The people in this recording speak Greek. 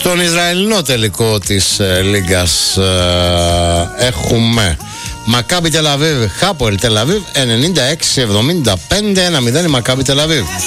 Στον Ισραηλινό τελικό της Λίγκας έχουμε Μακάμπι Τελαβίβ, Χάπολ Τελαβίβ 96-75, 1-0 η Μακάμπι Τελαβίβ.